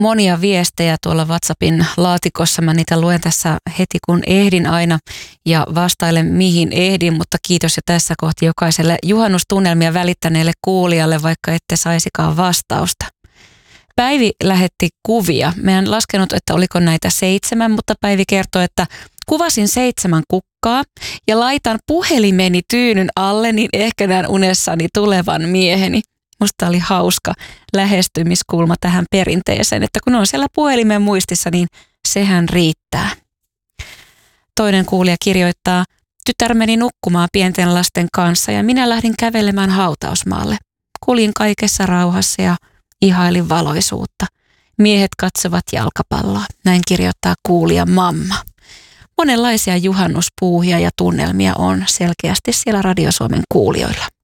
monia viestejä tuolla WhatsAppin laatikossa. Mä niitä luen tässä heti kun ehdin aina ja vastailen mihin ehdin, mutta kiitos jo tässä kohti jokaiselle juhannustunnelmia välittäneelle kuulijalle, vaikka ette saisikaan vastausta. Päivi lähetti kuvia. Mä en laskenut, että oliko näitä 7, mutta Päivi kertoi, että kuvasin 7 kukkaa ja laitan puhelimeni tyynyn alle, niin ehkä näen unessani tulevan mieheni. Musta oli hauska lähestymiskulma tähän perinteeseen, että kun on siellä puhelimen muistissa, niin sehän riittää. Toinen kuulija kirjoittaa, tytär meni nukkumaan pienten lasten kanssa ja minä lähdin kävelemään hautausmaalle. Kuljin kaikessa rauhassa ja ihailin valoisuutta. Miehet katsovat jalkapalloa, näin kirjoittaa kuulija mamma. Monenlaisia juhannuspuuhia ja tunnelmia on selkeästi siellä Radio Suomen kuulijoilla.